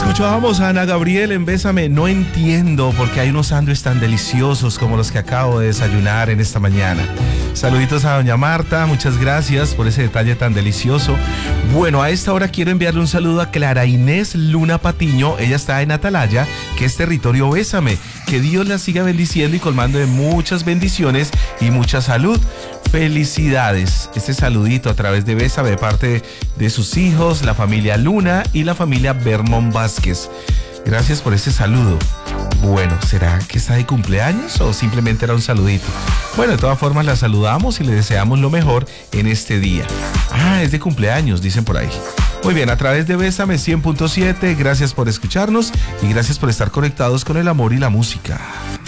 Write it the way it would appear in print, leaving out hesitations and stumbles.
Escuchábamos a Ana Gabriel en Bésame. No entiendo por qué hay unos sándwiches tan deliciosos como los que acabo de desayunar en esta mañana. Saluditos a doña Marta, muchas gracias por ese detalle tan delicioso. Bueno, a esta hora quiero enviarle un saludo a Clara Inés Luna Patiño. Ella está en Atalaya, que es territorio Bésame. Que Dios la siga bendiciendo y colmando de muchas bendiciones y mucha salud. Felicidades. Este saludito a través de Bésame de parte de sus hijos, la familia Luna y la familia Bermón Vázquez. Gracias por este saludo. Bueno, ¿será que está de cumpleaños o simplemente era un saludito? Bueno, de todas formas la saludamos y le deseamos lo mejor en este día. Ah, es de cumpleaños, dicen por ahí. Muy bien, a través de Bésame 100.7, gracias por escucharnos y gracias por estar conectados con el amor y la música.